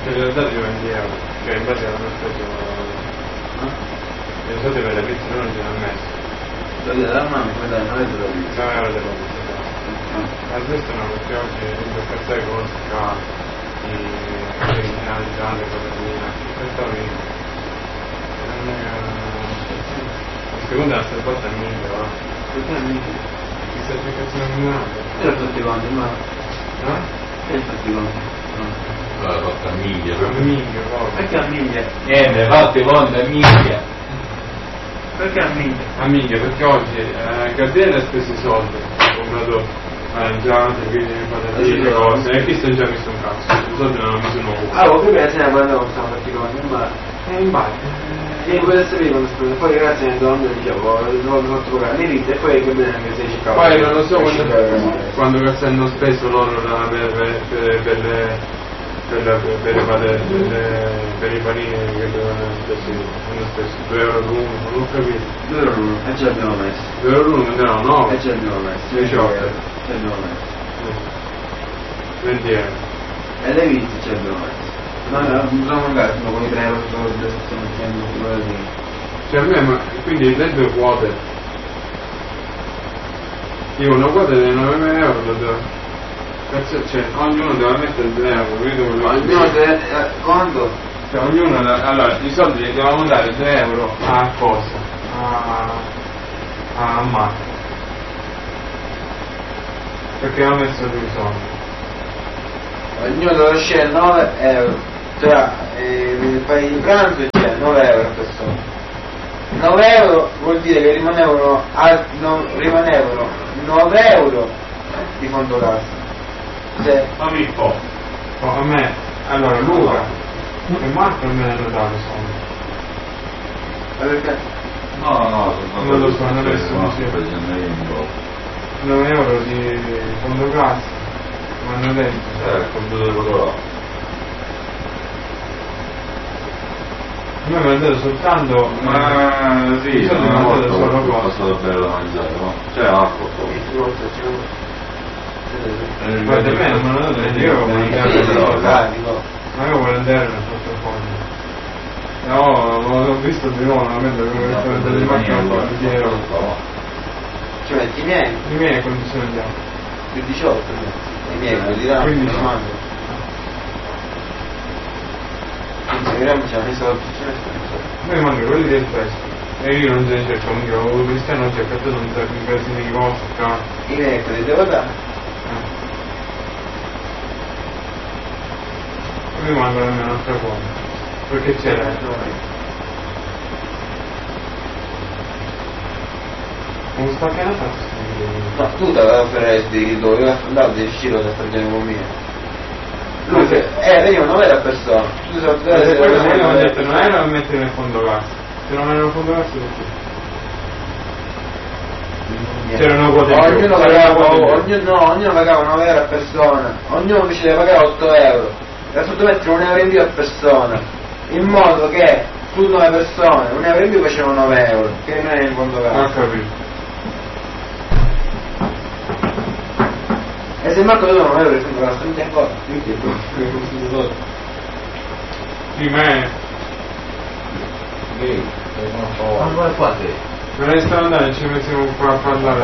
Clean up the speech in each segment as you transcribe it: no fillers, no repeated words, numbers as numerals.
Se li ho dati 20 euro, cioè in base alla mia spesa, i soldi per le pizze non li hanno messo. Lo dico dalla mamma, poi dai, non è della pizza. 9 euro della pizza. Adesso no, perché oggi per cazzare conosca i criminali, le cose di questa la seconda la stai fatta a 1000, va? Perché a 1000? Chissà che cazzo non mi manda. Io tutti quanti, ma... No? Io tutti quanti. L'ha fatta a miglia. A 1000, proprio. Perché a miglia? Niente, fatti conto a miglia. Perché a miglia? A 1000, perché oggi Gabriele ha speso i soldi, ha comprato mangiate, quindi patatine, cose, e chi si è già messo un cazzo, i soldi non hanno messo nuovo. Ah, ho capito, se ne guardavo quando stavo fatti conti, ma... in bar. E poi adesso vedi quando speso, poi ragazzi nel domando dicevo, ho fatto pagare le vite e poi che bene che sei cercato. Poi non lo so quando cazzo hanno speso loro per i panini che dovevano hanno speso 2 euro l'uno, non ho capito. 2 euro l'uno, e ce l'abbiamo messo. 2 euro l'uno, no, no. E ce l'abbiamo messo. 18. Ce l'abbiamo messo. 20 euro. E le vite ce l'abbiamo messo. No, non sono mancato, sono con i 3 euro solo che stiamo mettendo quello lì. Cioè a me, quindi le due quote. Io una quota di 9 euro lo devo. Cazzo, cioè, ognuno deve mettere 2 euro, io devo Ognuno deve... quanto? Cioè, ognuno, allora, i soldi li dobbiamo dare 2 euro a cosa? A Marco. Perché ha messo lui i soldi. Ognuno deve scegliere 9 euro. Cioè, fai il pranzo e c'è 9 euro a persona. 9 euro vuol dire che rimanevano 9 euro di fondo cassa. Cioè, Ma mi po'. A me, allora Luca e Marco non me ne hanno dato i soldi. ma perché? No, Non lo so, non adesso non si 9 euro di fondo cassa, ma hanno detto. il computer quello A me mi hanno dato soltanto. là. Sì, i soldi mi hanno dato solo cosa. passato bello da mangiare, no? C'è acqua poi. Guarda, a me non me l'hanno dato niente, io avevo volentieri. Ma io volentieri l'ho fatto fuori. No, l'ho visto di nuovo, veramente come delle macchine a 10 euro. Ci metti i miei? I miei quanti sono gli altri? Più 18, i miei quelli di là, 15. non mando. Quindi se vediamo c'hanno i soldi, ce ne sono i soldi. A me mancano quelli del festival. E io non ce ne cerco, anche io Cristiano ho cercato un casino di cose qua. I miei quelli devo dare. Mi mancano almeno un'altra cosa. Perché c'era? Non sta che la faccia? No, tu te la offeresti dove io andavo di uscire da stagione con me. Lui veniva una vera persona. Tu sei Poi mi hanno detto non era da mettere nel fondo cassa. Se non era nel fondo cassa perché? C'erano quote in più. Ognuno pagava una vera persona. Ognuno invece deve pagare 8 euro. Era sotto mettere 1 euro in più a persona. In modo che su 9 persone 1 euro in più facevano 9 euro. Che non è il fondo cassa. Ho capito. E se Marco tu non avevo preso la strada ancora. Sì, ma è. Ma come fate? Me ne stavo andando e ci mettiamo qua a parlare.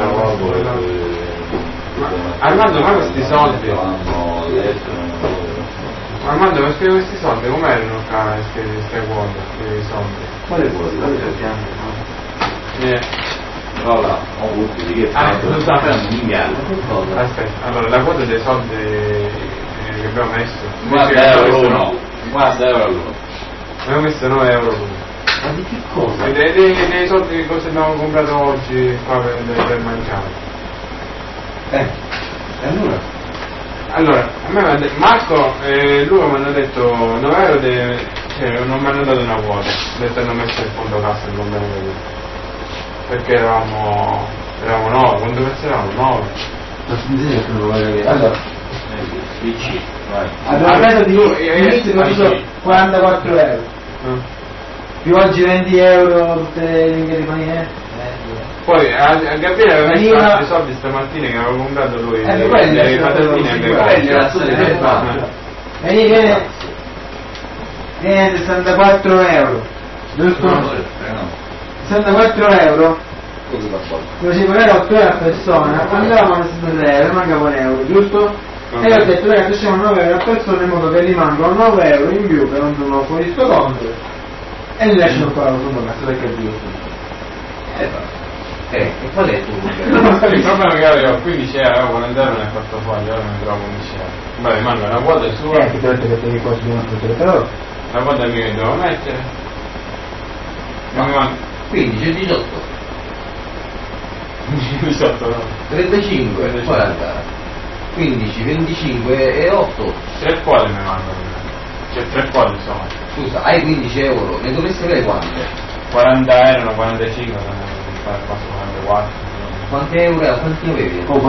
Armando, ma questi soldi? Armando, ma questi soldi come erano qua, queste quote, questi soldi? Quale vuoi? Allora, ho avuto di che lo so. Cosa? Aspetta, allora la quota dei soldi che abbiamo messo. 50 euro l'uno. 50 euro l'uno. Abbiamo messo 9 euro l'uno. Ma di che cosa? Dei soldi che cosa abbiamo comprato oggi qua per mangiare. E Allora, a me mi ha detto, Marco e Luca mi hanno detto 9 euro cioè non mi hanno dato una quota, detto hanno messo il fondo cassa non me ne vedo. Perché eravamo 9, quanto cazzo eravamo? 9. Ma si dice che non lo voglio vedere. Allora, PC, vai. Allora, inizio 44 euro. Più oggi 20 euro tutte le lingue di panine. Poi a Gabriele aveva messo altri soldi stamattina che aveva comprato lui le patatine e le cose. Vieni. viene 64 euro, giusto? No. 64 euro, dovevi pagare 8 euro a persona, andavamo a 60 euro, mancava un euro, giusto? E io ho detto ragazzi facciamo 9 euro a persona in modo che rimangono 9 euro in più che non sono fuori sto conto e li lasciano qua allo fondo cazzo perché è giusto. E qual è il tuo problema? Il problema è che avevo 15 euro, 40 euro nel portafoglio, ora mi trovo 15 euro. Beh, mando una quota sua, Che ti ho detto che tenevi qua su però la quota mia che devo mettere. Non mi manca 15 e 18, 18, no? 35, 40, 15, 25 e 8. 3 quote mi mancano. Cioè 3 quote insomma. Scusa, hai 15 euro, ne dovresti avere quante? 40 erano 45, passo 44. Quanti euro, quanti avevi? oh,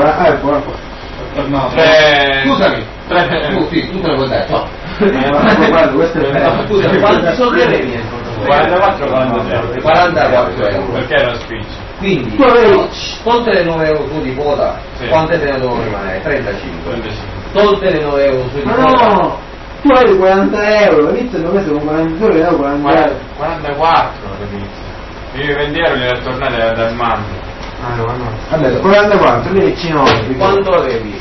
No, Tre- scusami, tre- tu te lo puoi dare, no. guarda, questo è bello. Scusa, quanti soldi avevi nel portafoglio? 44 43. 44 euro. Perché era speech? Quindi, Tu avevi- tolte le 9 euro su di quota, Sì. quante te ne devono rimanere? 35. 35. Tolte le 9 euro su di Ma quota. no, tu hai 40 euro, all'inizio hanno messo con 40 euro e io 40 euro. 44 all'inizio. Io i 20 euro li ho tornati dal mando. Ah no, no. Vabbè, 44, lì è 9. Quanto avevi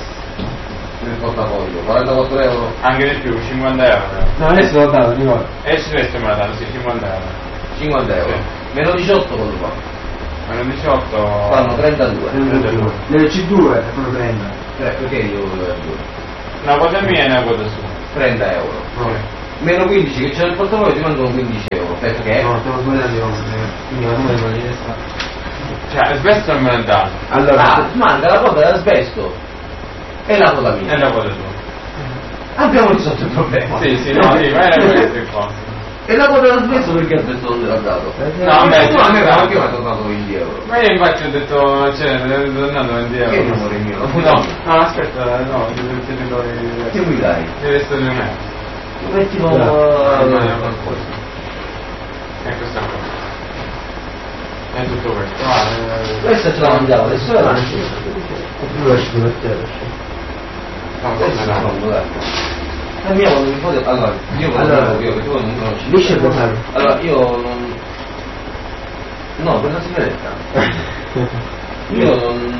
nel portafoglio? 44 euro? Anche di più, 50 euro. No, adesso l'ho dato, ricordo. E il resto me l'ha dato, sì, 50 euro. 50 euro. Sì. Meno 18 quanto fa? Meno 18. Fanno 32. Delle C2 sono 30. Perché io volevo 2? Una quota mia e una quota sua. 30 euro. Sì. Meno 15 che c'è nel portafoglio ti mancano 15 euro. Perché? No, stiamo sbagliando, quindi la numero non gli Cioè, spesso non me l'ha dato. Allora, manca la quota dell'asbesto e la quota E mia. la quota sua. Abbiamo risolto il problema. Sì, no, sì, ma era questo il fatto. E la quota dell'asbesto perché l'asbesto non te l'ha dato? No, beh, tu a me sì, perché mi ha tornato 20 euro? Ma io infatti ho detto, cioè, è tornato 20 euro. Che numero è mio? No, no, aspetta, no, ti Che mi dai? deve essere un euro. Mettilo qualcosa. E questa qua. È tutto questo. Questa ce la mangiavo, adesso la mangio. tu lasci per te. No, Questa come è no? comoda. La mia quando mi fate. Allora, io quando io che tu non conosci. Lisce e bocale. Allora, io non. No, per la sigaretta. Io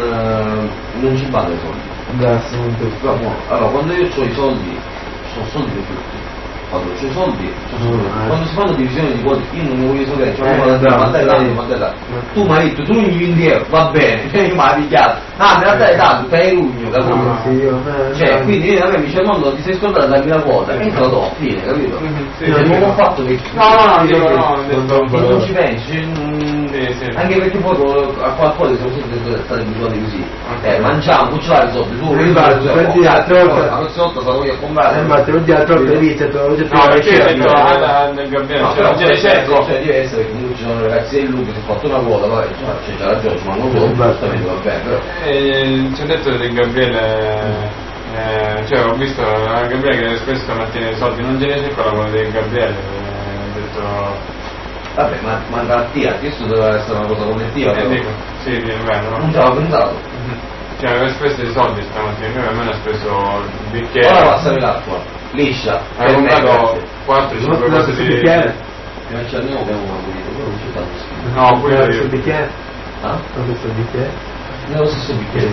non ci vado i soldi. Allora, quando io ho i soldi, sono soldi per tutti. Quando ho i soldi, sono soldi per tutti. Quando si fanno divisione di quote, io non ne voglio sapere, ma dai là. Tu marito, tu non gli vendi euro, va bene, io mi ha dichiarato. Ah, me la dai tanto, per Rugno, capito? Cioè, quindi a me mi dice mondo ti sei scordato darmi la quota, e te la do, fine, capito? Sì, Cioè, sì. non ho fatto che. No, Non ci pensi, sì. anche perché poi a qualcosa siamo sempre stati abituati così. Mangiamo, cucciolare i soldi, tu la prossima volta sarò io a comprare. Ma te lo dico troppo vita, te lo dico No, perché io ho detto del Gabriele, No, c'è la gente secco. cioè deve essere che comunque ci sono ragazzi del Lupi che ha fatto una quota, vabbè, c'è ragione, ma non lo giustamente va bene, però. Ci ho detto del Gabriele, cioè ho visto a Gabriele che spesso stamattina i soldi non ce ne c'è con la quota del Gabriele, ho detto. Vabbè, ma manca la tia, questo doveva essere una cosa collettiva, però. Dico, sì, è vero, Non no? ci avevo pensato. Cioè aveva speso i soldi stamattina, lui almeno ha speso il bicchiere. Ora passami l'acqua, liscia, Hai comprato 4-5 cose di. Non c'è noi abbiamo una pulita, però non c'è tanto schifo. No, pure io. bicchiere? Ah? Questo bicchiere? Nello stesso bicchiere.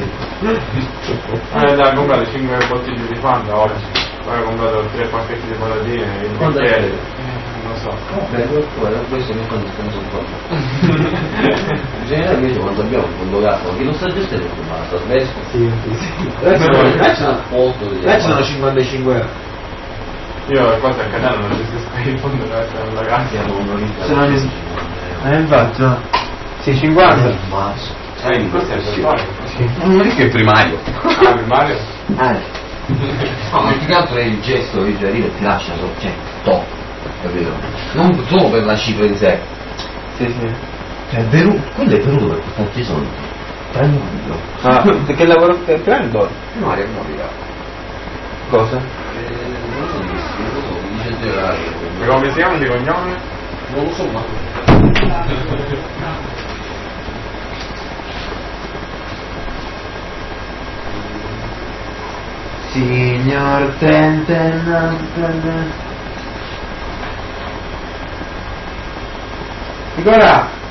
Ha comprato 5 bottiglie di Fanta oggi, poi ha comprato 3 pacchetti di patatine, il Quanto è bicchiere. vero? Non lo so. Vabbè, questo mi fa dispenso un po'. In generale invece quando abbiamo un fondo gatto, che non sta gestendo il sta smesso. Sì. Là ci sono 55 euro. Io a quanto a Catania non gestisco il fondo della ragazza. Sono gli... infatti, no. Sì, 50. Questo è il storico. Non è che è primario. Ah, primario? No, ma più che altro è il gesto che ti arriva e ti lascia solo, cioè, top, capito? Non solo per la cifra in sé. Sì. Cioè, quello è venuto per portarci i soldi. Tranquillo. Ah, perché lavoro per prendo? No, Maria Monica. Cosa? Non so mi dice generale. E come si chiama di cognome? Non lo so, ma. Signor Tenten. Ancora